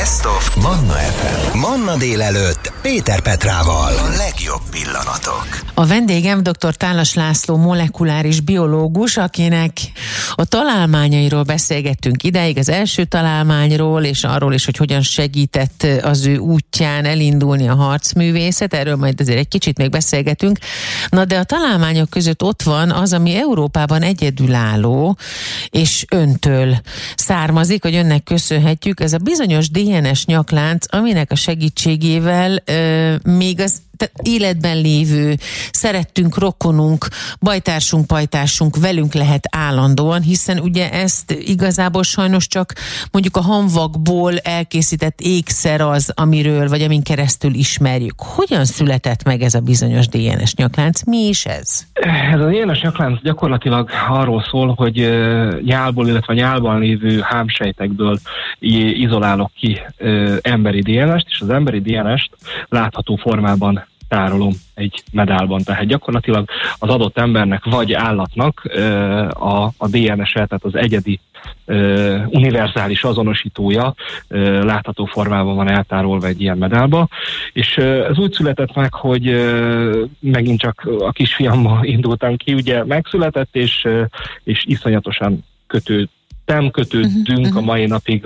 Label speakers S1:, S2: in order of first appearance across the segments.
S1: Best of Manna FM. Manna délelőtt Péter Petrával. A legjobb pillanatok.
S2: A vendégem dr. Tálas László molekuláris biológus, akinek a találmányairól beszélgettünk idáig, az első találmányról, és arról is, hogy hogyan segített az ő útján elindulni a harcművészet. Erről majd azért egy kicsit még beszélgetünk. Na de a találmányok között ott van az, ami Európában egyedülálló, és öntől származik, hogy önnek köszönhetjük, ez a bizonyos DNS nyaklánc, aminek a segítségével még az életben lévő, szerettünk, rokonunk, bajtársunk, pajtársunk velünk lehet állandóan, hiszen ugye ezt igazából sajnos csak mondjuk a hamvakból elkészített ékszer az, amiről, vagy amin keresztül ismerjük. Hogyan született meg ez a bizonyos DNS nyaklánc? Mi is ez?
S3: Ez a DNS nyaklánc gyakorlatilag arról szól, hogy nyálból, illetve nyálban lévő hámsejtekből izolálok ki emberi DNS-t, és az emberi DNS-t látható formában tárolom egy medálban. Tehát gyakorlatilag az adott embernek vagy állatnak a DNS-e, tehát az egyedi univerzális azonosítója látható formában van eltárolva egy ilyen medálba, és ez úgy született meg, hogy megint csak a kisfiammal indultam ki, ugye megszületett, és iszonyatosan kötődünk a mai napig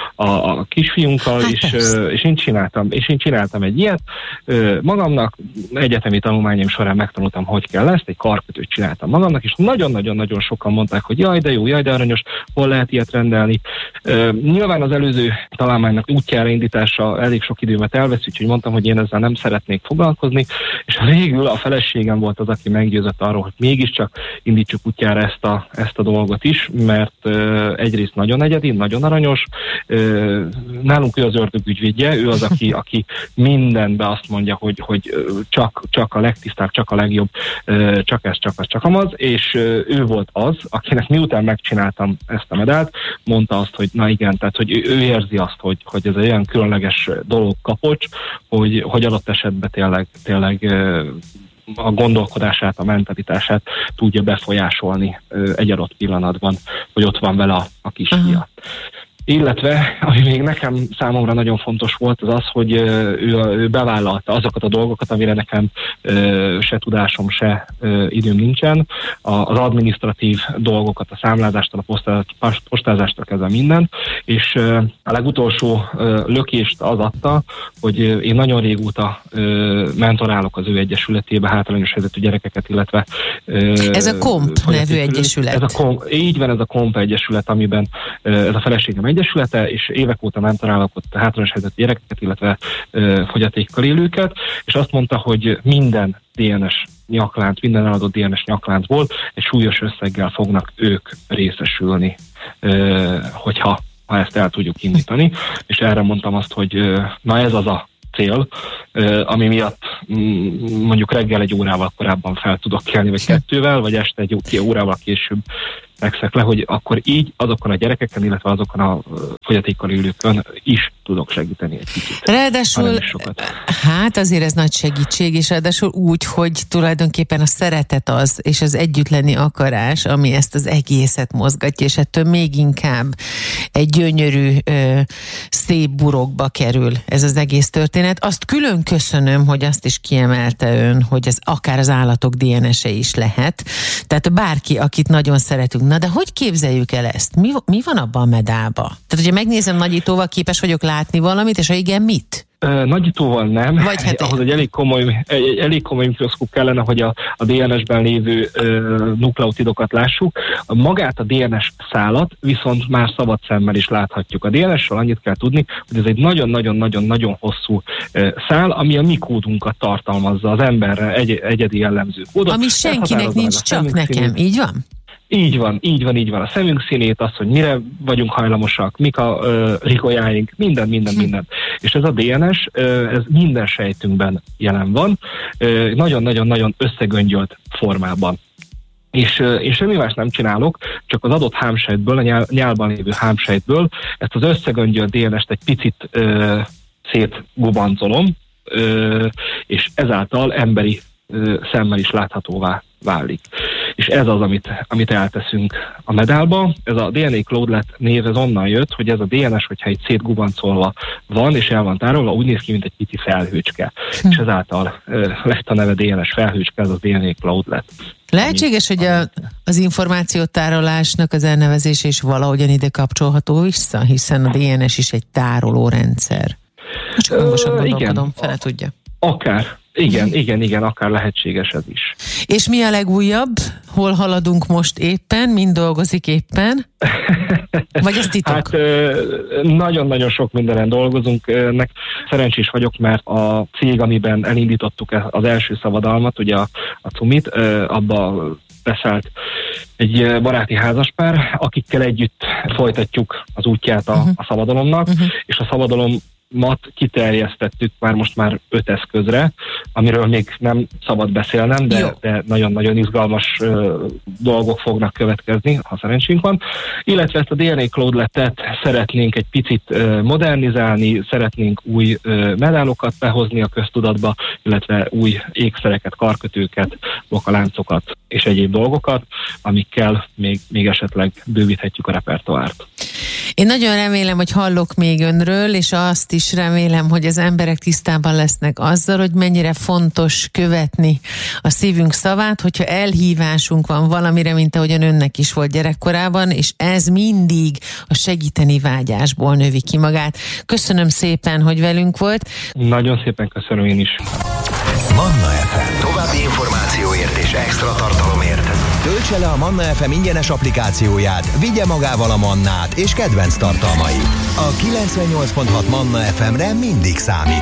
S3: a kisfiunkkal, és én csináltam egy ilyet magamnak, egyetemi tanulmányaim során megtanultam, hogy kell ezt, egy karkötőt csináltam magamnak, és nagyon-nagyon-nagyon sokan mondták, hogy jaj, de jó, jaj, de aranyos, hol lehet ilyet rendelni. Nyilván az előző találmánynak útjára indítása elég sok időmet elvesz, úgyhogy mondtam, hogy én ezzel nem szeretnék foglalkozni, és végül a feleségem volt az, aki meggyőzött arról, hogy mégiscsak indítsuk útjára ezt a dolgot is, mert egyrészt nagyon egyedi, nagyon aranyos. Nálunk ő az ördög ügyvédje, ő az, aki mindenben azt mondja, hogy csak a legtisztább, csak a legjobb, csak ez, csak az, csak amaz, és ő volt az, akinek miután megcsináltam ezt a medált, mondta azt, hogy na igen, tehát hogy ő érzi azt, hogy ez egy olyan különleges dolog, kapocs, hogy adott esetben tényleg a gondolkodását, a mentalitását tudja befolyásolni egy adott pillanatban, hogy ott van vele a kisfia. Illetve, ami még nekem számomra nagyon fontos volt, az az, hogy ő bevállalta azokat a dolgokat, amire nekem se tudásom, se időm nincsen. Az adminisztratív dolgokat, a számlázástól, a postázástól kezdve minden, és a legutolsó lökést az adta, hogy én nagyon régóta mentorálok az ő egyesületébe hátrányos helyzetű gyerekeket, illetve...
S2: Ez a KOMP nevű egyesület.
S3: Így van, ez a KOMP egyesület, amiben ez a feleségem egyesülete, és évek óta mentorálok ott hátrányos helyzetű gyerekeket, illetve fogyatékkal élőket, és azt mondta, hogy minden DNS nyaklánc, minden eladott DNS nyakláncból egy súlyos összeggel fognak ők részesülni, hogyha ezt el tudjuk indítani, és erre mondtam azt, hogy na ez az a cél, ami miatt mondjuk reggel egy órával korábban fel tudok kelni, vagy kettővel, vagy este egy órával később fekszek le, hogy akkor így azokon a gyerekeken, illetve azokon a fogyatékkal élőkön is tudok segíteni egy kicsit.
S2: Ráadásul, hát azért ez nagy segítség, és ráadásul úgy, hogy tulajdonképpen a szeretet az, és az együtt lenni akarás, ami ezt az egészet mozgatja, és ettől még inkább egy gyönyörű, szép burokba kerül ez az egész történet. Azt külön köszönöm, hogy azt is kiemelte ön, hogy ez akár az állatok DNS-e is lehet. Tehát bárki, akit nagyon szeretünk. Na de hogy képzeljük el ezt? Mi van abban a medálba? Tehát, hogyha megnézem nagyítóval, képes vagyok látni valamit, és ha igen, mit?
S3: Nagyítóval nem. Ahhoz egy elég komoly mikroszkóp kellene, hogy a DNS-ben lévő nukleotidokat lássuk. Magát a DNS szálat viszont már szabad szemmel is láthatjuk. A DNS-ről annyit kell tudni, hogy ez egy nagyon-nagyon-nagyon-nagyon hosszú szál, ami a mi kódunkat tartalmazza, az emberre egyedi jellemző kódot.
S2: Ami senkinek nincs, csak nekem. Így van?
S3: Így van. A szemünk színét, az, hogy mire vagyunk hajlamosak, mik a rigolyáink, minden. És ez a DNS, ez minden sejtünkben jelen van, nagyon-nagyon-nagyon összegöngyölt formában. És én semmi más nem csinálok, csak az adott hámsejtből, a nyálban lévő hámsejtből ezt az összegöngyölt DNS-t egy picit szétgubancolom, és ezáltal emberi szemmel is láthatóvá válik. és ez az, amit elteszünk a medálba. Ez a DNA Cloudlet név, ez onnan jött, hogy ez a DNS, hogyha egy szétgubancolva van, és el van tárolva, úgy néz ki, mint egy pici felhőcske. És ezáltal lett a neve DNS felhőcske, ez a DNA Cloudlet.
S2: Lehetséges, hogy az információtárolásnak az elnevezése is valahogyan ide kapcsolható vissza, hiszen a DNS is egy tárolórendszer. Csak hangosan gondolkodom, fele tudja.
S3: Akár. Igen, akár lehetséges ez is.
S2: És mi a legújabb? Hol haladunk most éppen? Mind dolgozik éppen? Vagy ez titok?
S3: Hát nagyon-nagyon sok mindenen dolgozunk. Szerencsés vagyok, mert a cég, amiben elindítottuk az első szabadalmat, ugye a Cumit, abba beszállt egy baráti házaspár, akikkel együtt folytatjuk az útját a szabadalomnak, és a szabadalomat kiterjesztettük most már 5 eszközre, amiről még nem szabad beszélnem, de nagyon-nagyon izgalmas dolgok fognak következni, ha szerencsénk van. Illetve ezt a DNA Cloudletet szeretnénk egy picit modernizálni, szeretnénk új medálokat behozni a köztudatba, illetve új ékszereket, karkötőket, bokaláncokat és egyéb dolgokat, amikkel még esetleg bővíthetjük a repertoárt.
S2: Én nagyon remélem, hogy hallok még önről, és azt is remélem, hogy az emberek tisztában lesznek azzal, hogy mennyire fontos követni a szívünk szavát, hogyha elhívásunk van valamire, mint ahogyan önnek is volt gyerekkorában, és ez mindig a segíteni vágyásból növi ki magát. Köszönöm szépen, hogy velünk volt.
S3: Nagyon szépen köszönöm én is.
S1: Manna FM. További információért és extra tartalomért töltse le a Manna FM ingyenes applikációját, vigye magával a Mannát és kedvenc tartalmait. A 98.6 Manna FM-re mindig számíthat.